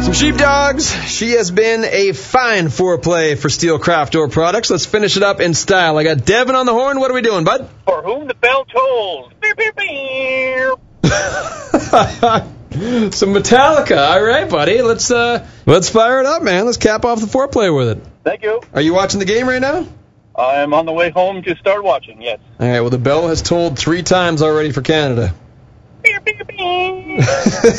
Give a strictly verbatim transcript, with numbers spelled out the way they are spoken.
Some sheepdogs. She has been a fine foreplay for Steel Craft Door Products. Let's finish it up in style. I got Devin on the horn. What are we doing, bud? For whom the bell tolls. Beep, beep, beep. Some Metallica. All right, buddy. Let's uh, let's fire it up, man. Let's cap off the foreplay with it. Thank you. Are you watching the game right now? I'm on the way home to start watching, yes. All right, well, the bell has tolled three times already for Canada. Beep, beep, beep.